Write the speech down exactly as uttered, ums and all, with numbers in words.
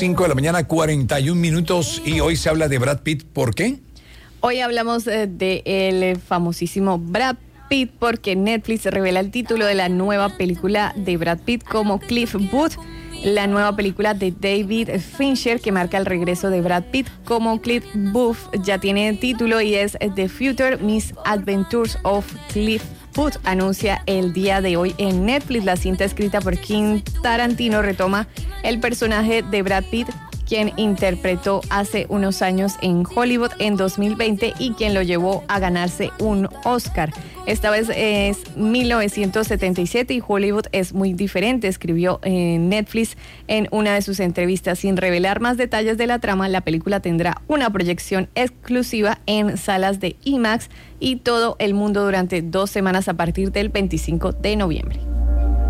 cinco de la mañana, cuarenta y un minutos, y hoy se habla de Brad Pitt. ¿Por qué? Hoy hablamos eh, de el famosísimo Brad Pitt porque Netflix revela el título de la nueva película de Brad Pitt como Cliff Booth, la nueva película de David Fincher que marca el regreso de Brad Pitt como Cliff Booth. Ya tiene título y es The Future Misadventures of Cliff Booth. Anuncia el día de hoy en Netflix. La cinta escrita por Quentin Tarantino retoma el personaje de Brad Pitt, quien interpretó hace unos años en Hollywood en dos mil veinte y quien lo llevó a ganarse un Oscar. Esta vez es mil novecientos setenta y siete y Hollywood es muy diferente, escribió en Netflix en una de sus entrevistas. Sin revelar más detalles de la trama, la película tendrá una proyección exclusiva en salas de IMAX y todo el mundo durante dos semanas a partir del veinticinco de noviembre.